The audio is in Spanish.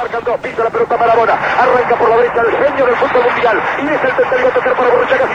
marcan dos, pisa la pelota Maradona, arranca por la derecha el genio del fútbol mundial, y es el tercero a tocar para Borruchaga.